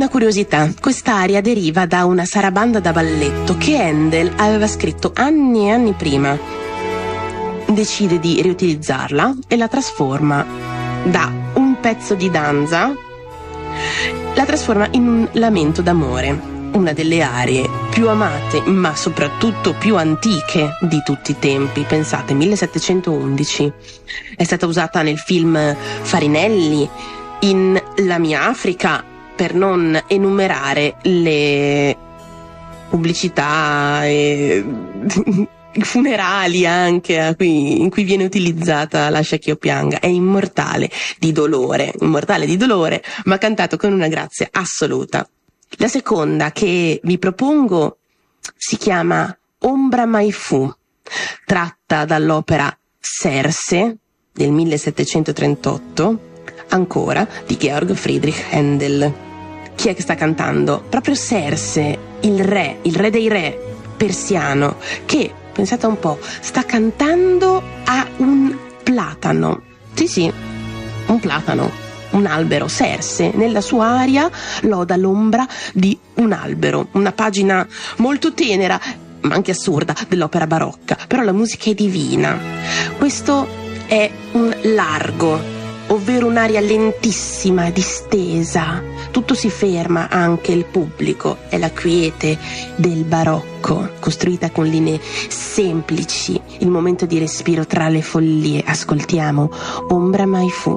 Una curiosità, quest'aria deriva da una sarabanda da balletto che Handel aveva scritto anni e anni prima. Decide di riutilizzarla e la trasforma da un pezzo di danza, la trasforma in un lamento d'amore, una delle arie più amate ma soprattutto più antiche di tutti i tempi. Pensate, 1711, è stata usata nel film Farinelli, in La mia Africa, per non enumerare le pubblicità e funerali anche in cui viene utilizzata Lascia che io pianga. È immortale di dolore, ma cantato con una grazia assoluta. La seconda che vi propongo si chiama Ombra mai fu, tratta dall'opera Serse del 1738, ancora di Georg Friedrich Händel. Chi è che sta cantando? Proprio Serse, il re dei re persiano, che, pensate un po', sta cantando a un platano. Sì, un platano, un albero. Serse, nella sua aria, loda l'ombra di un albero. Una pagina molto tenera, ma anche assurda, dell'opera barocca. Però la musica è divina. Questo è un largo, ovvero un'aria lentissima, distesa. Tutto si ferma, anche il pubblico. È la quiete del barocco, costruita con linee semplici, il momento di respiro tra le follie. Ascoltiamo Ombra mai fu.